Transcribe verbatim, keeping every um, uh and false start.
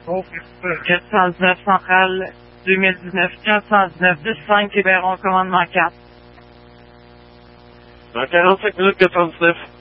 Oh, quatre cent dix-neuf Centrale, deux mille dix-neuf, quatre cent dix-neuf, dix cinq, Libéron, commandement quatre. Dans quarante-cinq minutes, quatre cent dix-neuf.